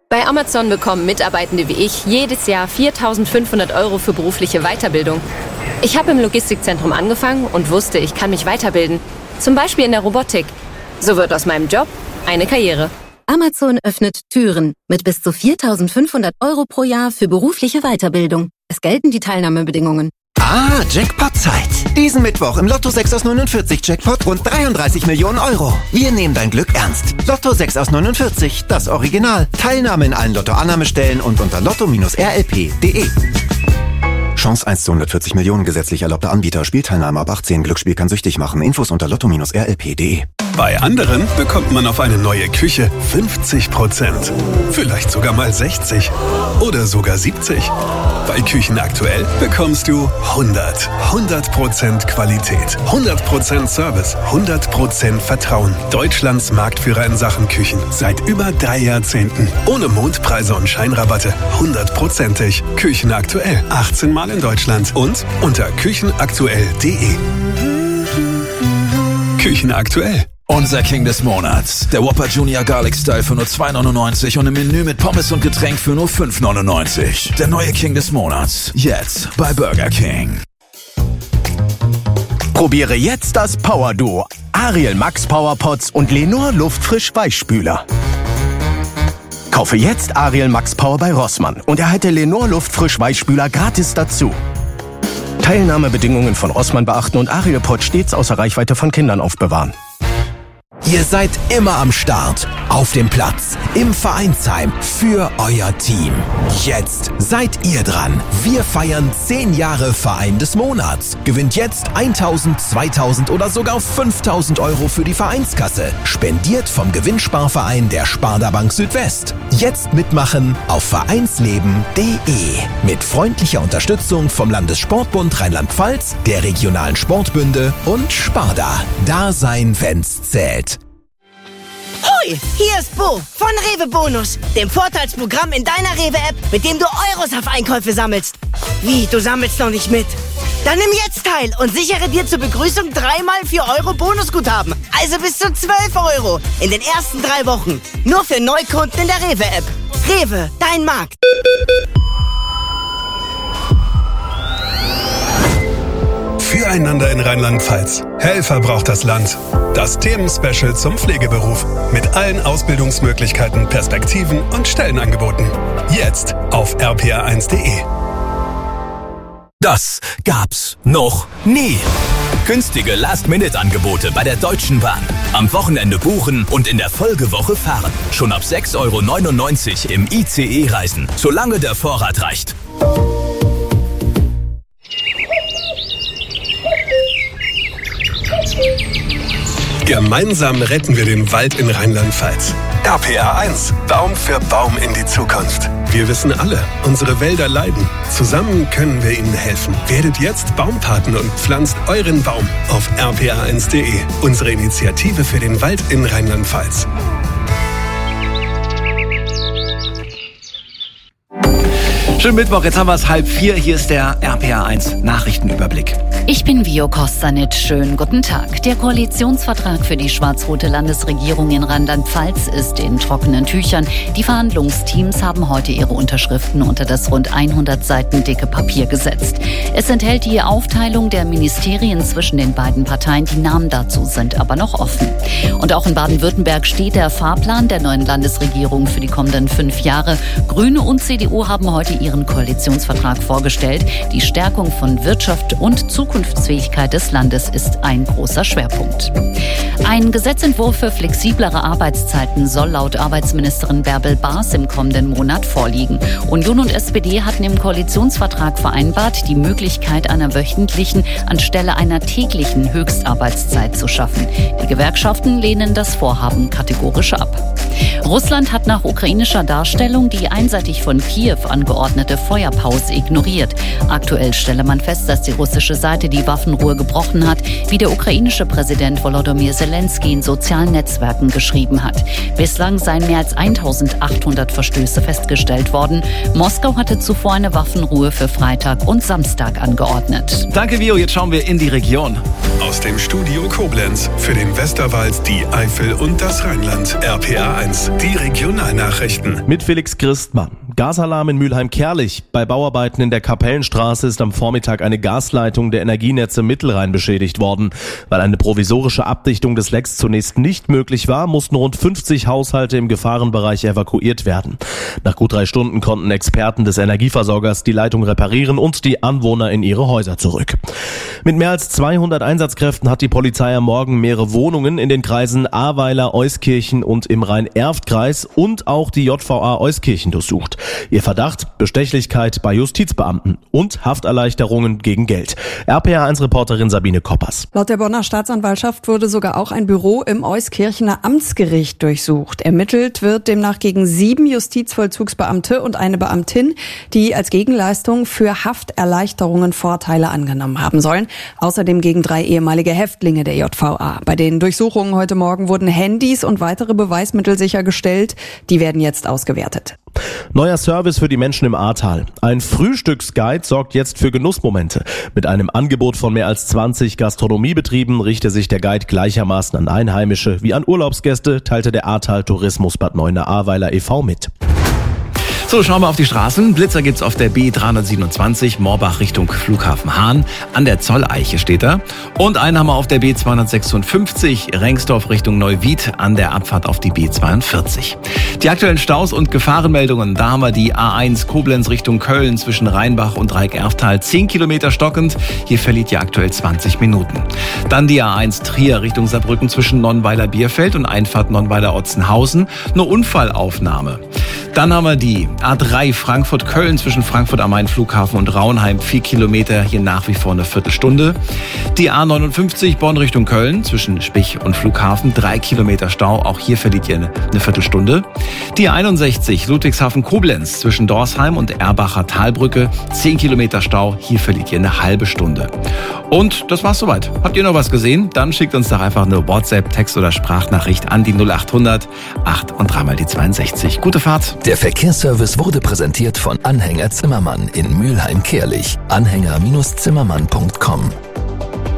Bei Amazon bekommen Mitarbeitende wie ich jedes Jahr 4.500 € für berufliche Weiterbildung. Ich habe im Logistikzentrum angefangen und wusste, ich kann mich weiterbilden. Zum Beispiel in der Robotik. So wird aus meinem Job eine Karriere. Amazon öffnet Türen mit bis zu 4.500 € pro Jahr für berufliche Weiterbildung. Es gelten die Teilnahmebedingungen. Ah, Jackpot-Zeit. Diesen Mittwoch im Lotto 6 aus 49 Jackpot rund 33 Millionen €. Wir nehmen dein Glück ernst. Lotto 6 aus 49, das Original. Teilnahme in allen Lotto-Annahmestellen und unter lotto-rlp.de. Chance 1 zu 140 Millionen, gesetzlich erlaubter Anbieter. Spielteilnahme ab 18. Glücksspiel kann süchtig machen. Infos unter lotto-rlp.de. Bei anderen bekommt man auf eine neue Küche 50%. Vielleicht sogar mal 60. Oder sogar 70. Bei Küchen aktuell bekommst du 100% Qualität, 100% Service, 100% Vertrauen. Deutschlands Marktführer in Sachen Küchen. Seit über 3 Jahrzehnten. Ohne Mondpreise und Scheinrabatte. 100%ig. Küchen aktuell. 18 Mal in Deutschland. Und unter küchenaktuell.de. Küchen aktuell. Unser King des Monats. Der Whopper Junior Garlic Style für nur 2,99 € und im Menü mit Pommes und Getränk für nur 5,99 €. Der neue King des Monats. Jetzt bei Burger King. Probiere jetzt das Power Duo. Ariel Max Power Pots und Lenor Luftfrisch Weichspüler. Kaufe jetzt Ariel Max Power bei Rossmann und erhalte Lenor Luftfrisch Weichspüler gratis dazu. Teilnahmebedingungen von Rossmann beachten und Ariel Pot stets außer Reichweite von Kindern aufbewahren. Ihr seid immer am Start, auf dem Platz, im Vereinsheim, für euer Team. Jetzt seid ihr dran. Wir feiern 10 Jahre Verein des Monats. Gewinnt jetzt 1.000, 2.000 oder sogar 5.000 € für die Vereinskasse. Spendiert vom Gewinnsparverein der Sparda Bank Südwest. Jetzt mitmachen auf vereinsleben.de. Mit freundlicher Unterstützung vom Landessportbund Rheinland-Pfalz, der regionalen Sportbünde und Sparda. Da sein, wenn's zählt. Hoi, hier ist Bo von Rewe Bonus, dem Vorteilsprogramm in deiner Rewe-App, mit dem du Euros auf Einkäufe sammelst. Wie, du sammelst noch nicht mit? Dann nimm jetzt teil und sichere dir zur Begrüßung 3x 4 € Bonusguthaben. Also bis zu 12 € in den ersten 3 Wochen. Nur für Neukunden in der Rewe-App. Rewe, dein Markt. Füreinander in Rheinland-Pfalz. Helfer braucht das Land. Das Themenspecial zum Pflegeberuf. Mit allen Ausbildungsmöglichkeiten, Perspektiven und Stellenangeboten. Jetzt auf rpa1.de. Das gab's noch nie. Günstige Last-Minute-Angebote bei der Deutschen Bahn. Am Wochenende buchen und in der Folgewoche fahren. Schon ab 6,99 € im ICE reisen, solange der Vorrat reicht. Gemeinsam retten wir den Wald in Rheinland-Pfalz. RPA1, Baum für Baum in die Zukunft. Wir wissen alle, unsere Wälder leiden. Zusammen können wir ihnen helfen. Werdet jetzt Baumpaten und pflanzt euren Baum auf rpa1.de. Unsere Initiative für den Wald in Rheinland-Pfalz. Schönen Mittwoch, jetzt haben wir es 3:30. Hier ist der RPA1 Nachrichtenüberblick. Ich bin Vio Kostanic. Schönen guten Tag. Der Koalitionsvertrag für die schwarz-rote Landesregierung in Rheinland-Pfalz ist in trockenen Tüchern. Die Verhandlungsteams haben heute ihre Unterschriften unter das rund 100 Seiten dicke Papier gesetzt. Es enthält die Aufteilung der Ministerien zwischen den beiden Parteien. Die Namen dazu sind aber noch offen. Und auch in Baden-Württemberg steht der Fahrplan der neuen Landesregierung für die kommenden 5 Jahre. Grüne und CDU haben heute ihren Koalitionsvertrag vorgestellt. Die Stärkung von Wirtschaft und Zukunftsfähigkeit des Landes ist ein großer Schwerpunkt. Ein Gesetzentwurf für flexiblere Arbeitszeiten soll laut Arbeitsministerin Bärbel Baas im kommenden Monat vorliegen. Union und SPD hatten im Koalitionsvertrag vereinbart, die Möglichkeit einer wöchentlichen anstelle einer täglichen Höchstarbeitszeit zu schaffen. Die Gewerkschaften lehnen das Vorhaben kategorisch ab. Russland hat nach ukrainischer Darstellung die einseitig von Kiew angeordnete Feuerpause ignoriert. Aktuell stelle man fest, dass die russische Seite die Waffenruhe gebrochen hat, wie der ukrainische Präsident Volodymyr Zelensky in sozialen Netzwerken geschrieben hat. Bislang seien mehr als 1.800 Verstöße festgestellt worden. Moskau hatte zuvor eine Waffenruhe für Freitag und Samstag angeordnet. Danke, Vio. Jetzt schauen wir in die Region. Aus dem Studio Koblenz für den Westerwald, die Eifel und das Rheinland. RPA1, Die Regionalnachrichten. Mit Felix Christmann. Gasalarm in Mülheim-Kärlich. Bei Bauarbeiten in der Kapellenstraße ist am Vormittag eine Gasleitung der Energienetze Mittelrhein beschädigt worden. Weil eine provisorische Abdichtung des Lecks zunächst nicht möglich war, mussten rund 50 Haushalte im Gefahrenbereich evakuiert werden. Nach gut 3 Stunden konnten Experten des Energieversorgers die Leitung reparieren und die Anwohner in ihre Häuser zurück. Mit mehr als 200 Einsatzkräften hat die Polizei am Morgen mehrere Wohnungen in den Kreisen Ahrweiler, Euskirchen und im Rhein-Erft-Kreis und auch die JVA Euskirchen durchsucht. Ihr Verdacht: Bestechlichkeit bei Justizbeamten und Hafterleichterungen gegen Geld. RPA1-Reporterin Sabine Koppers. Laut der Bonner Staatsanwaltschaft wurde sogar auch ein Büro im Euskirchener Amtsgericht durchsucht. Ermittelt wird demnach gegen 7 Justizvollzugsbeamte und eine Beamtin, die als Gegenleistung für Hafterleichterungen Vorteile angenommen haben sollen. Außerdem gegen 3 ehemalige Häftlinge der JVA. Bei den Durchsuchungen heute Morgen wurden Handys und weitere Beweismittel sichergestellt. Die werden jetzt ausgewertet. Neuer Service für die Menschen im Ahrtal. Ein Frühstücksguide sorgt jetzt für Genussmomente. Mit einem Angebot von mehr als 20 Gastronomiebetrieben richte sich der Guide gleichermaßen an Einheimische wie an Urlaubsgäste, teilte der Ahrtal Tourismus Bad Neuenahr-Ahrweiler e.V. mit. So, schauen wir auf die Straßen. Blitzer gibt's auf der B327 Morbach Richtung Flughafen Hahn. An der Zolleiche steht er. Und einen haben wir auf der B256 Rengsdorf Richtung Neuwied an der Abfahrt auf die B42. Die aktuellen Staus und Gefahrenmeldungen. Da haben wir die A1 Koblenz Richtung Köln zwischen Rheinbach und Dreieck-Erftal 10 Kilometer stockend. Hier verliert ihr aktuell 20 Minuten. Dann die A1 Trier Richtung Saarbrücken zwischen Nonnweiler-Bierfeld und Einfahrt Nonnweiler-Otzenhausen. Eine Unfallaufnahme. Dann haben wir die A3 Frankfurt-Köln zwischen Frankfurt am Main Flughafen und Raunheim 4 Kilometer, hier nach wie vor eine Viertelstunde. Die A59 Bonn Richtung Köln zwischen Spich und Flughafen 3 Kilometer Stau, auch hier verliert ihr eine Viertelstunde. Die A61 Ludwigshafen-Koblenz zwischen Dorsheim und Erbacher Talbrücke 10 Kilometer Stau, hier verliert ihr eine halbe Stunde. Und das war's soweit. Habt ihr noch was gesehen? Dann schickt uns doch einfach eine WhatsApp, Text- oder Sprachnachricht an die 0800 8 und 3 mal die 62. Gute Fahrt. Der Verkehrsservice wurde präsentiert von Anhänger Zimmermann in Mülheim-Kärlich. Anhänger-Zimmermann.com